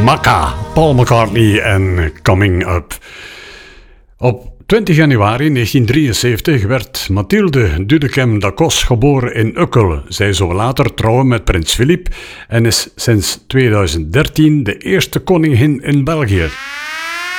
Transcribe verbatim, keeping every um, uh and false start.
Makka, Paul McCartney en Coming Up. Op twintig januari negentien drieënzeventig werd Mathilde Dudekem Dacos geboren in Uckel. Zij zou later trouwen met prins Filip en is sinds tweeduizend dertien de eerste koningin in België.